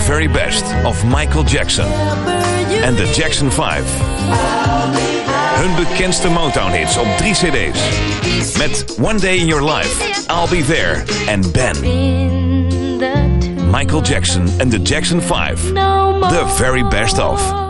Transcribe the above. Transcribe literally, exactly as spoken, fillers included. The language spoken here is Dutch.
very best of Michael Jackson en The Jackson vijf. Hun bekendste Motown-hits op drie cd's. Met One Day in Your Life, I'll Be There en Ben. Michael Jackson en The Jackson vijf. The very best of.